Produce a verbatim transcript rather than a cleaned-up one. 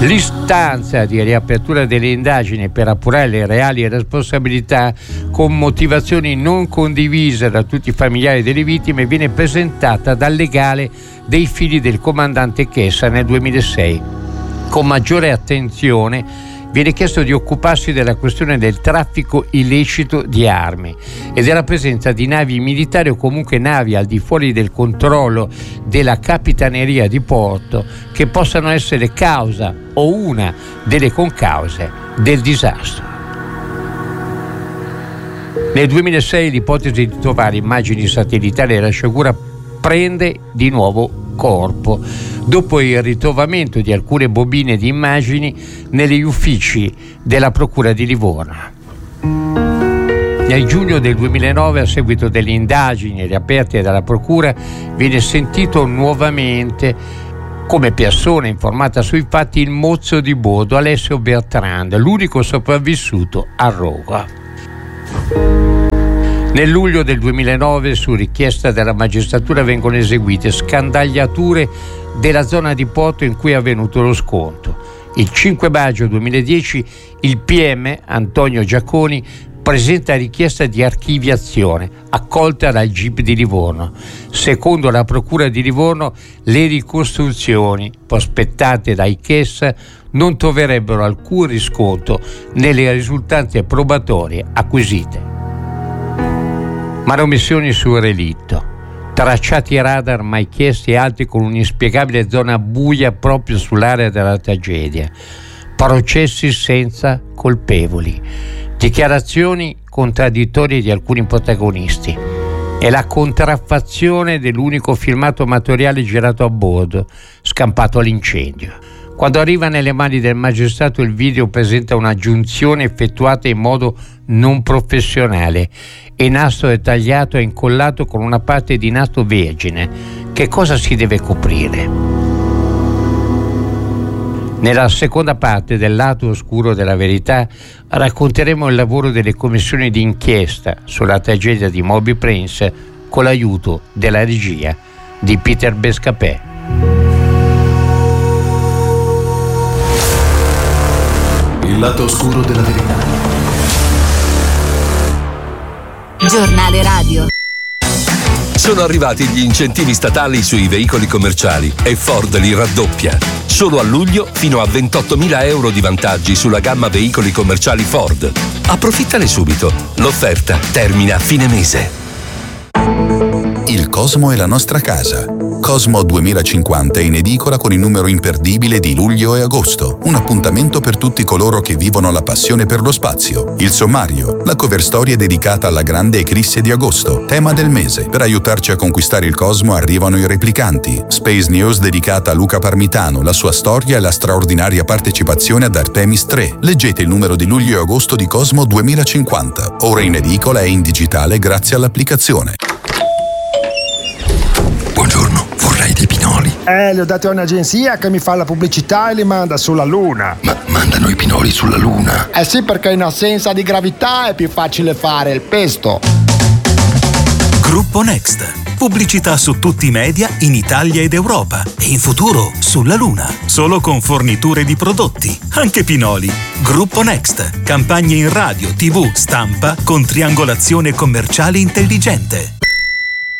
L'istanza di riapertura delle indagini per appurare le reali responsabilità con motivazioni non condivise da tutti i familiari delle vittime viene presentata dal legale dei figli del comandante Chessa nel duemilasei. Con maggiore attenzione viene chiesto di occuparsi della questione del traffico illecito di armi e della presenza di navi militari o comunque navi al di fuori del controllo della Capitaneria di Porto che possano essere causa o una delle concause del disastro. Nel duemilasei l'ipotesi di trovare immagini satellitari della sciagura prende di nuovo corpo dopo il ritrovamento di alcune bobine di immagini negli uffici della Procura di Livorno. Nel giugno del duemilanove, a seguito delle indagini riaperte dalla Procura, viene sentito nuovamente come persona informata sui fatti il mozzo di bordo Alessio Bertrand, l'unico sopravvissuto al rogo. Nel luglio del duemilanove, su richiesta della magistratura, vengono eseguite scandagliature della zona di Porto in cui è avvenuto lo scontro. Il cinque maggio duemiladieci il P M Antonio Giaconi presenta richiesta di archiviazione accolta dal G I P di Livorno. Secondo la Procura di Livorno, le ricostruzioni prospettate dai Chessa non troverebbero alcun riscontro nelle risultanze probatorie acquisite. Manomissioni sul relitto, tracciati radar mai chiesti e altri con un'inspiegabile zona buia proprio sull'area della tragedia, processi senza colpevoli, dichiarazioni contraddittorie di alcuni protagonisti e la contraffazione dell'unico filmato amatoriale girato a bordo, scampato all'incendio. Quando arriva nelle mani del magistrato, il video presenta una giunzione effettuata in modo non professionale e nastro è tagliato e incollato con una parte di nastro vergine. Che cosa si deve coprire? Nella seconda parte del lato oscuro della verità racconteremo il lavoro delle commissioni di inchiesta sulla tragedia di Moby Prince con l'aiuto della regia di Peter Bescapè. Il lato oscuro della verità. Giornale radio. Sono arrivati gli incentivi statali sui veicoli commerciali e Ford li raddoppia. Solo a luglio fino a ventottomila euro di vantaggi sulla gamma veicoli commerciali Ford. Approfittane subito. L'offerta termina a fine mese. Il Cosmo è la nostra casa. Cosmo duemilacinquanta è in edicola con il numero imperdibile di luglio e agosto. Un appuntamento per tutti coloro che vivono la passione per lo spazio. Il sommario, la cover storia dedicata alla grande eclisse di agosto, tema del mese. Per aiutarci a conquistare il Cosmo arrivano i replicanti. Space News dedicata a Luca Parmitano, la sua storia e la straordinaria partecipazione ad Artemis tre. Leggete il numero di luglio e agosto di Cosmo duemilacinquanta. Ora in edicola e in digitale grazie all'applicazione. Buongiorno, vorrei dei pinoli. Eh, li ho dati a un'agenzia che mi fa la pubblicità e li manda sulla Luna. Ma mandano i pinoli sulla Luna? Eh sì, perché in assenza di gravità è più facile fare il pesto. Gruppo Next. Pubblicità su tutti i media in Italia ed Europa e in futuro sulla Luna. Solo con forniture di prodotti, anche pinoli. Gruppo Next. Campagne in radio, tivù, stampa con triangolazione commerciale intelligente.